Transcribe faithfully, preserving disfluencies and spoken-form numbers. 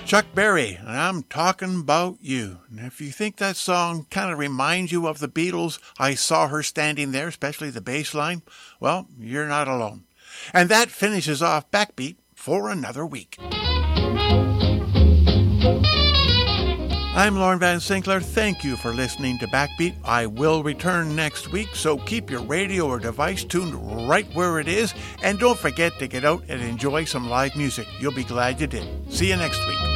Chuck Berry, and I'm talking about you. And if you think that song kind of reminds you of the Beatles, I Saw Her Standing There, especially the bass line, well, you're not alone. And that finishes off Backbeat for another week. I'm Lauren Van Sinclair. Thank you for listening to Backbeat. I will return next week, so keep your radio or device tuned right where it is, and don't forget to get out and enjoy some live music. You'll be glad you did. See you next week.